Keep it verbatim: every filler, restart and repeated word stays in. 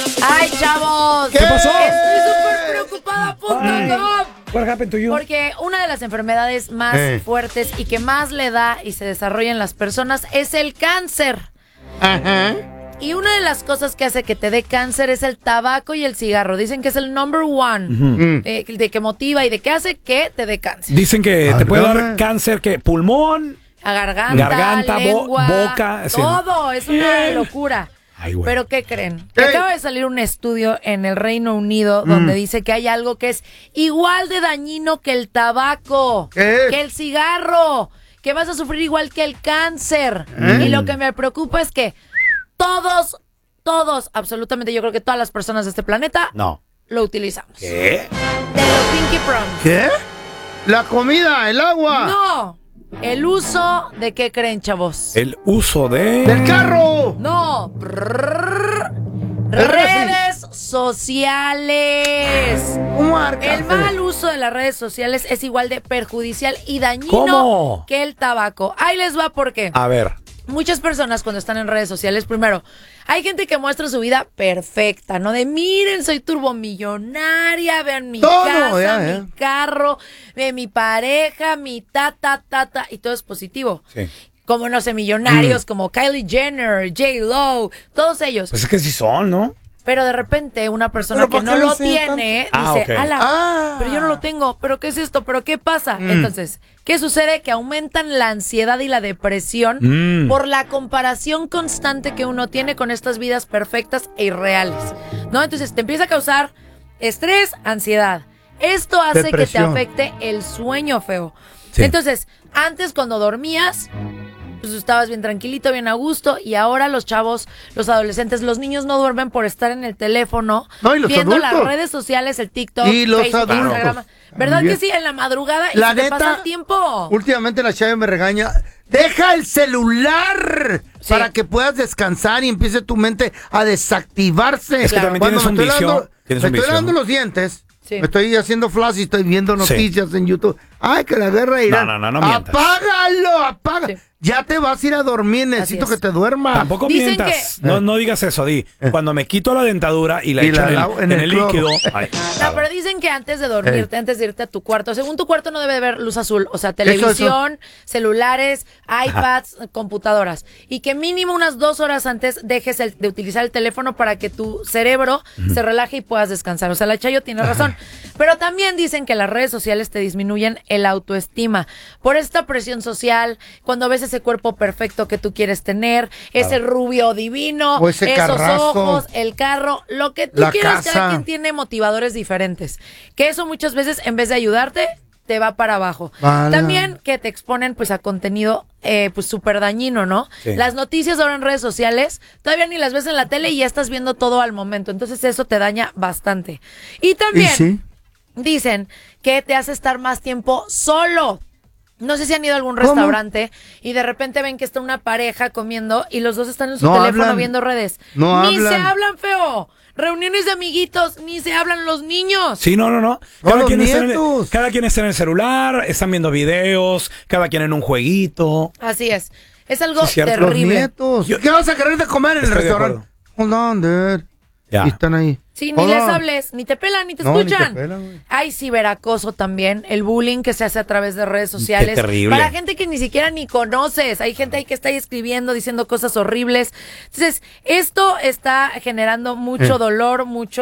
¡Ay, chavos! ¿Qué pasó? Estoy súper preocupada, punto com. What happened to you? Porque una de las enfermedades más Eh. fuertes y que más le da y se desarrolla en las personas es el cáncer. Ajá. Y una de las cosas que hace que te dé cáncer es el tabaco y el cigarro. Dicen que es el number one, Mm. eh, de que motiva y de que hace que te dé cáncer. Dicen que Ah, te puede ¿verdad? dar cáncer, que pulmón. A garganta, Garganta, bo- lengua, boca, sí. todo. Es una locura. Ay, güey. Pero ¿qué creen? Que Ey. acaba de salir un estudio en el Reino Unido donde dice que hay algo que es igual de dañino que el tabaco, ¿Qué es? que el cigarro, que vas a sufrir igual que el cáncer. ¿Eh? Y lo que me preocupa es que todos, todos, absolutamente yo creo que todas las personas de este planeta No. lo utilizamos. ¿Qué? De los Pinky Promise. ¿Qué? La comida, el agua. No, el uso de qué creen, chavos. El uso de... ¡Del carro! No. Brrr. El Redes sociales. ¿Cómo arca? El mal uso de las redes sociales es igual de perjudicial y dañino ¿Cómo? que el tabaco. Ahí les va porque A ver. muchas personas cuando están en redes sociales, primero, hay gente que muestra su vida perfecta, ¿no? De miren, soy turbomillonaria, vean mi Todo, casa, ya, mi ya. carro, ve mi pareja, mi ta, ta, ta, ta, y todo es positivo. Sí. Como, no sé, millonarios como Kylie Jenner, J-Lo, todos ellos. Pues es que sí son, ¿no? Pero de repente una persona ¿Pero que por no qué lo lo hacen tiene tanto? Ah, dice, ok. ala, Ah. pero yo no lo tengo, pero ¿qué es esto? ¿Pero qué pasa? Entonces, ¿qué sucede? Que aumentan la ansiedad y la depresión Mm. por la comparación constante que uno tiene con estas vidas perfectas e irreales, ¿no? Entonces te empieza a causar estrés, ansiedad. Esto hace Depresión. que te afecte el sueño, feo. Sí. Entonces, antes cuando dormías, pues estabas bien tranquilito, bien a gusto, y ahora los chavos, los adolescentes, los niños no duermen por estar en el teléfono, No, y los viendo adultos. las redes sociales, el TikTok, Y los Facebook, adultos. Instagram. ¿Verdad También. que sí? En la madrugada y La se te neta, pasa el tiempo. Últimamente la chava me regaña. Deja el celular Sí. para que puedas descansar y empiece tu mente a desactivarse. Es que también Cuando tienes me un estoy vicio, lavando- tienes me un estoy vicio, lavando ¿no? los dientes. Sí. Me estoy haciendo flash y estoy viendo Sí. noticias en YouTube. Ay, que la guerra de Irán. No, no, no, no mientas. Apágalo, apaga. Sí. Ya te vas a ir a dormir, necesito es. que te duermas. Tampoco Dicen mientas. que- No, no digas eso, di. Cuando me quito la dentadura y la Y echo la en, el, lavo en en el el cloro. líquido. Ay, No, pero dicen que antes de dormirte, antes de irte a tu cuarto, según tu cuarto no debe haber luz azul, o sea, televisión, celulares, iPads, computadoras, y que mínimo unas dos horas antes dejes el- de utilizar el teléfono para que tu cerebro se relaje y puedas descansar. O sea, la Chayo tiene razón. Pero también dicen que las redes sociales te disminuyen el autoestima por esta presión social, cuando ves ese cuerpo perfecto que tú quieres tener, ese rubio divino, O ese esos carrazo. ojos, el carro, lo que tú La quieras, casa. cada quien tiene motivadores diferentes. Que eso muchas veces, en vez de ayudarte, te va para abajo. Vale. También que te exponen pues a contenido eh, pues súper dañino, ¿no? Sí. Las noticias ahora en redes sociales, todavía ni las ves en la tele y ya estás viendo todo al momento. Entonces eso te daña bastante. Y también ¿Y sí? dicen que te hace estar más tiempo solo. No sé si han ido a algún ¿Cómo? restaurante y de repente ven que está una pareja comiendo y los dos están en su No teléfono hablan. viendo redes. No Ni se hablan. hablan, feo. Reuniones de amiguitos, ni se hablan los niños. sí, no, no, no. No, Cada, los quien está en el, nietos. cada quien está en el celular, están viendo videos, cada quien en un jueguito. Así es. Es algo Sí, cierto. Los terrible. nietos. Yo- ¿Qué vas a querer de comer en el Estoy de restaurante? Hold on, dude. Ya. Y están ahí. Sí, ni Hold les on. hables, ni te pelan, ni te No, ni te escuchan. pelan, güey. Hay ciberacoso también, el bullying que se hace a través de redes sociales. Qué terrible. Para gente que ni siquiera ni conoces. Hay gente ahí que está ahí escribiendo, diciendo cosas horribles. Entonces, esto está generando mucho Eh. dolor, mucho